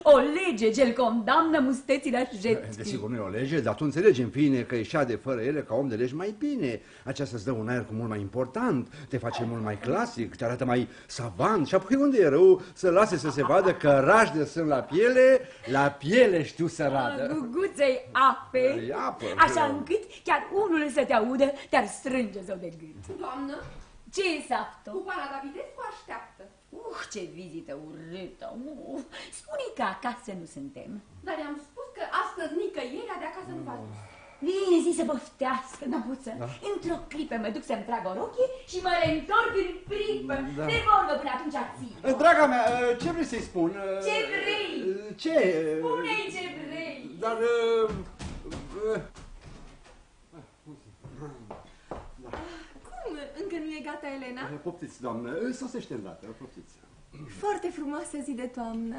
O lege ce-l condamnă mustețile arjettii. Desigur, nu e o lege, dar tu înțelegi în fine că ieșea de fără ele ca om de legi mai bine. Aceasta îți dă un aer cu mult mai important, te face mult mai clasic, te arată mai savant. Și apoi unde e rău să lase să se vadă că rași de sân la piele știu să radă. Guguței ape, apă, așa încât chiar unul să te audă, te-ar strânge zău de gât. Doamnă, ce e sapto? Cupana Davidescu așteaptă. Ce vizită urâtă! Spune că acasă nu suntem. Dar i-am spus că astăzi nicăieri de acasă nu va dus. Bine zi să poftească, Năbuță. Da. Într-o clipă mă duc să-mi trag o rochie și mă reîntorc în pripă. Da. De vorbă până atunci ții. Draga mea, ce vrei să-i spun? Ce vrei? Ce? Spune-i ce vrei. Dar... Încă nu e gata, Elena? Poftiți, doamnă, sosește îndată, poftiți. Foarte frumoasă zi de toamnă.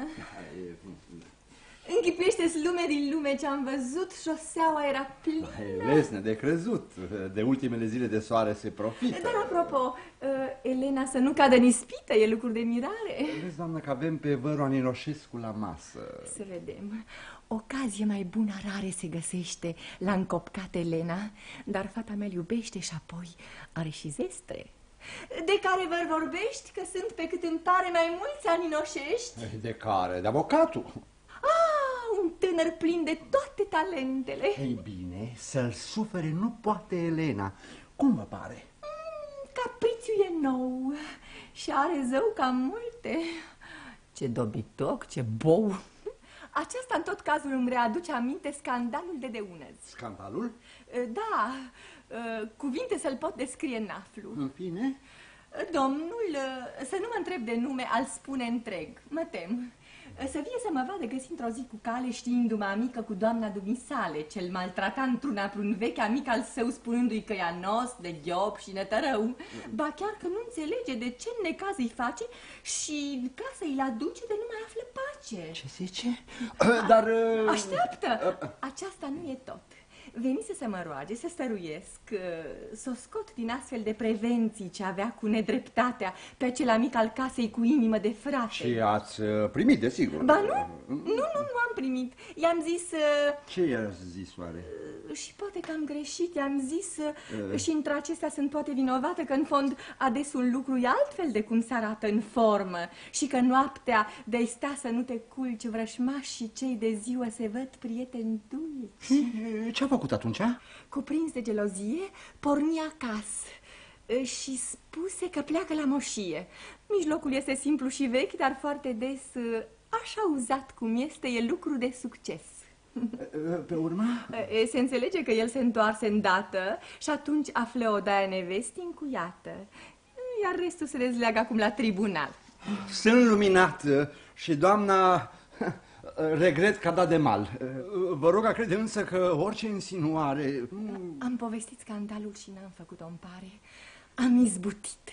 Închipuiește-ți lume din lume ce am văzut, șoseaua era plină. E lesne de crezut, de ultimele zile de soare se profită. Dar apropo, Elena să nu cadă în ispită, e lucru de mirare. Vezi, doamnă, că avem pe vărul Aniroșescu la masă. Să vedem. Ocazie mai bună rare se găsește, l-a încopcat Elena, dar fata mea iubește și apoi are și zestre. De care vă vorbești că sunt pe cât îmi pare mai mulți aninoșești? De care? De avocatul. Un tânăr plin de toate talentele. Ei bine, să-l sufere nu poate Elena. Cum vă pare? Caprițiul e nou și are zău cam multe. Ce dobitoc, ce bou. Aceasta în tot cazul îmi readuce aminte scandalul de Deunăz. Scandalul? Da, cuvinte să-l pot descrie în aflu. În fine? Domnul, să nu mă întreb de nume, al spune întreg, mă tem. Să vie să mă vadă găsi într-o zi cu cale știindu-mă amică cu doamna dumisale, cel maltrata într-una prun vechi amic al său, spunându-i că e nos, de ghiob și nătărău. Ba chiar că nu înțelege de ce necaz îi face și casă îi aduce de nu mai află pace. Ce zice? Dar... Așteaptă! Aceasta nu e tot. Venise să mă roage, să stăruiesc, să o scot din astfel de prevenții ce avea cu nedreptatea pe acel amic al casei cu inimă de frate. Și ați primit, desigur. Ba nu am primit. I-am zis... Ce i-ați zis, oare? Și poate că am greșit, i-am zis și între acestea sunt poate vinovată că în fond ades un lucru e altfel de cum se arată în formă și că noaptea de-ai sta să nu te culci vrășmași și cei de ziua se văd prieteni dulci. Ce-a făcut atunci? Cuprins de gelozie, porni acasă și spuse că pleacă la moșie. Mijlocul este simplu și vechi, dar foarte des, așa uzat cum este, e lucru de succes. Pe urmă? Se înțelege că el se întoarse îndată și atunci află odaia nevestii încuiată, iar restul se dezleagă acum la tribunal. Sunt luminat și doamna... Regret că a dat de mal. Vă rog a crede însă că orice insinuare... Am povestit scandalul și n-am făcut-o, îmi pare. Am izbutit.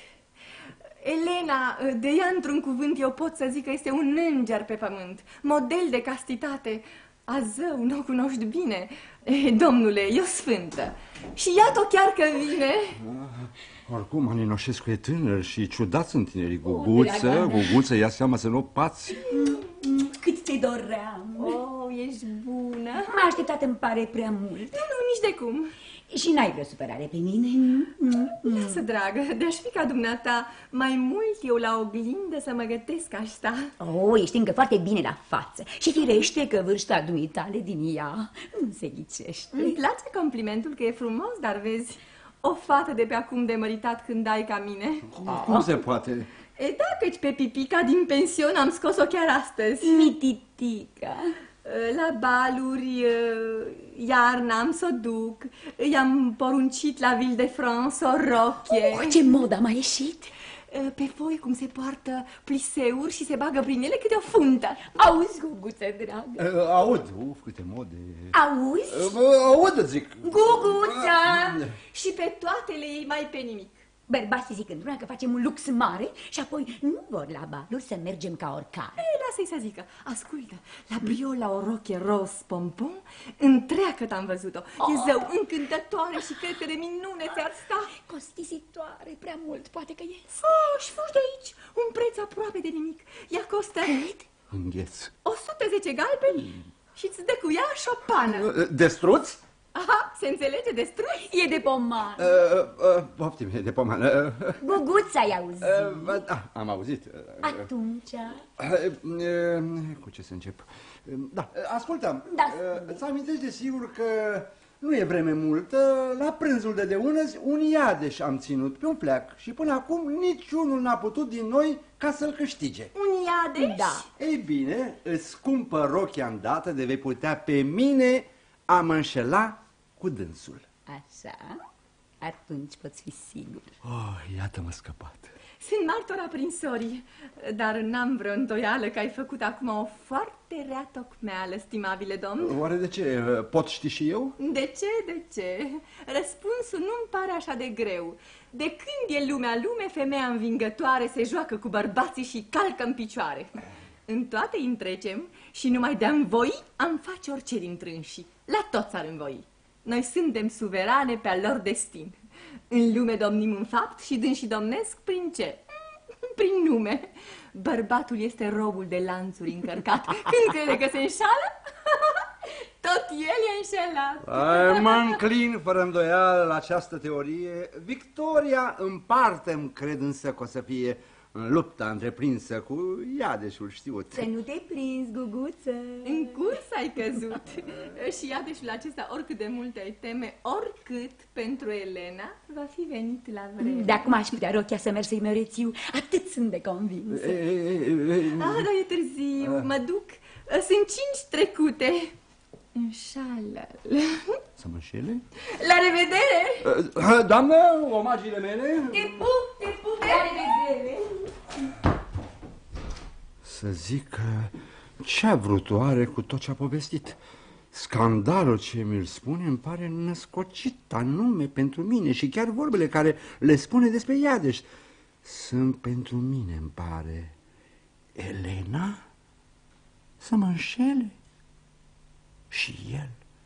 Elena, de ea într-un cuvânt eu pot să zic că este un înger pe pământ, model de castitate. A zău, nu o cunoști bine. Domnule, e o sfântă. Și iată-o chiar că vine. Oricum, Aninoșescu e tânăr și ciudat sunt tinerii. Guguță, ia seama să nu pați. Cât te doream. Oh, ești bună. M-a așteptat, îmi pare prea mult. Nu, nici de cum. Și n-ai vreo supărare pe mine? Lasă, dragă, de-aș fi ca dumneata, mai mult eu la oglindă să mă gătesc aș sta. Oh, ești încă foarte bine la față. Și firește că vârsta dumitale din ea nu se ghicește. Îmi place complimentul că e frumos, dar vezi, o fată de pe acum de măritat când ai ca mine. Cum se poate? E da, căci pe Pipica din pension am scos-o chiar astăzi. Mititica. La baluri, iarna am să o duc. I-am poruncit la Ville de France o rochie. Ce mod a mai ieșit? Pe foi cum se poartă pliseuri și se bagă prin ele câte o funtă. Auzi, Guguță, dragă? Aud, câte mode. Auzi? Aud, zic. Guguță! Și pe toate le iei mai pe nimic. Bărbații zic într-una că facem un lux mare și apoi nu vor la baluri să mergem ca oricare. Lasă-i să zică. Ascultă, la Briola o roche roz pompon, întreagă am văzut-o. E zău încântătoare și cred că de minune ți-ar sta. Costisitoare, prea mult, poate că ies. Și fugi de aici, un preț aproape de nimic. Ea costă... Cât? Îngheț. 110 galbeni și îți dă cu ea șopană. Destruți? Aha, se înțelege, destruți? E de pomană. Poftim, e de pomană. Guguța, ai auzit? Da, am auzit. Atunci... Cu ce să încep? Da, ascultă, Da. îți amintești de sigur că nu e vreme multă, la prânzul de deunăzi un iadeș am ținut pe un pleac și până acum niciunul n-a putut din noi ca să-l câștige. Un iadeș? Da. Ei bine, îți cumpăr rochia îndată de vei putea pe mine a mă înșela cu dânsul. Așa? Atunci poți fi sigur. Oh, iată-mă scăpat. Sunt martor aprinsorii, dar n-am vreo îndoială că ai făcut acum o foarte rea tocmeală, stimabile domn. Oare de ce? Pot ști și eu? De ce? Răspunsul nu-mi pare așa de greu. De când e lumea lume, femeia învingătoare se joacă cu bărbații și calcă în picioare. În toate îi întrecem și numai de-am voi am face orice din trânsii. La toți ar învoi. Noi suntem suverane pe al lor destin. În lume domnim în fapt și dânsii domnesc prin ce? Prin nume. Bărbatul este robul de lanțuri încărcat. Când crede că se înșală, tot el e înșelat. Mă înclin fără îndoială la această teorie. Victoria în parte îmi cred însă că o să fie în lupta întreprinsă cu iadeșul știut. Să nu te prinzi, Guguță. În curs ai căzut. Și iadeșul acesta, oricât de mult ai teme, oricât pentru Elena, va fi venit la vreme. De acum aș putea rochia să merg să-i mărețiu. Atât sunt de convinsă. Dar e târziu, mă duc. Sunt 5 trecute. Înșală-l. Să mă înșele? La revedere! Doamnă, omagiile mele. Te pup, la revedere. Să zic că ce-a vrut oare cu tot ce-a povestit? Scandalul ce mi-l spune îmi pare născocit anume pentru mine și chiar vorbele care le spune despre Iadeș sunt pentru mine, îmi pare. Elena? Să mă înșele? Și el?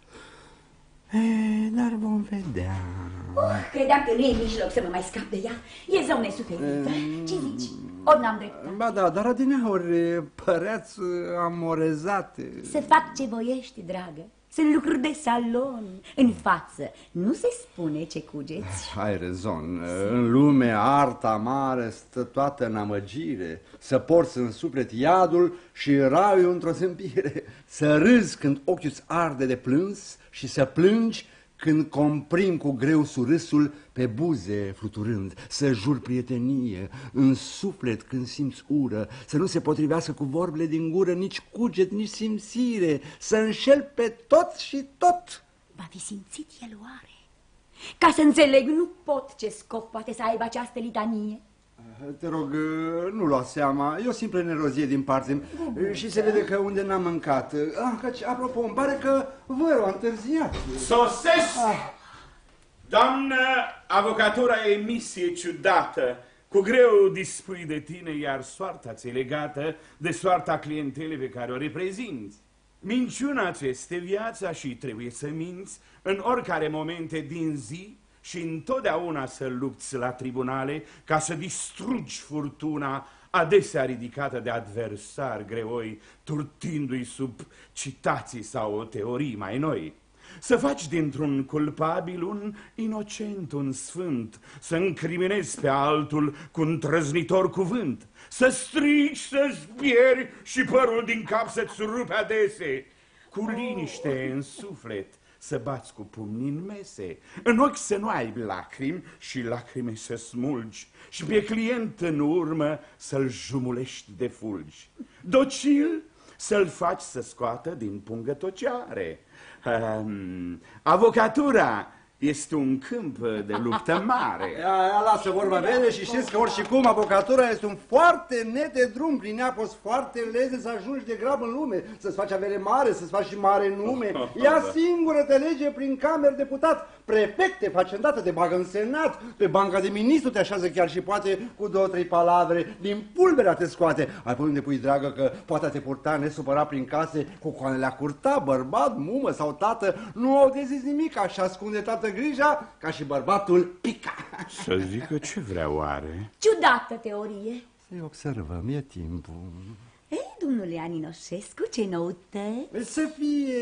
Dar vom vedea. Credeam că nu e mijloc să mă mai scap de ea. E zău nesuferită. Ce zici? Ori n-am dreptate? Ba da, dar adineauri păreați amorezate. Să fac ce voiești, dragă. Sunt lucruri de salon. În față nu se spune ce cugeți. Ai rezon. În lume arta mare stă toată în amăgire. Să porți în suflet iadul și raiul într-o zâmbire. Să râzi când ochiul-ți arde de plâns și să plângi când comprim cu greu surâsul pe buze fluturând, să jur prietenie în suflet când simți ură, să nu se potrivească cu vorbele din gură nici cuget, nici simțire, să înșel pe tot și tot. Va fi simțit el oare? Ca să înțeleg, nu pot ce scop poate să aibă această litanie. Te rog, nu lua seama, e o simplă nerozie din partea și se vede că unde n-am mâncat. Căci, apropo, îmi pare că vărul a întârziat. Sosesc! Doamnă, avocatura e misie ciudată. Cu greu dispui de tine, iar soarta ți-e legată de soarta clientelei pe care o reprezinți. Minciuna-ți este viața și trebuie să minți în oricare momente din zi și întotdeauna să lupți la tribunale ca să distrugi furtuna adesea ridicată de adversari greoi, turtindu-i sub citații sau teorii mai noi. Să faci dintr-un culpabil un inocent, un sfânt, să încriminezi pe altul cu un trăznitor cuvânt, să strigi, să-ți pieri și părul din cap să-ți rupe adese, cu liniște în suflet, să bați cu pumnii în mese, în ochi să nu ai lacrimi și lacrime să smulgi și pe client în urmă să-l jumulești de fulgi. Docil să-l faci să scoată din pungă tociare. Avocatura este un câmp de luptă mare. Lasă vorba bine și știți că oricum avocatura este un foarte net de drum. Prin ea poți foarte leze să ajungi de grab în lume, să-ți faci avere mare, să-ți faci și mare nume. Ea singură te lege prin camer deputat, prefect te face îndată, te bagă în senat, pe banca de ministru te așează chiar și poate cu 2-3 palavre din pulberea te scoate. Apoi unde pui, dragă, că poate te purta nesupărat prin case cu coanele a curta, bărbat, mumă sau tată, nu au de zis nimic, așa ascunde toată grija ca și bărbatul pica. Să zică ce vrea oare? Ciudată teorie. Să-i observăm, e timpul. Ei, domnule Aninoșescu, ce noutăți? Să fie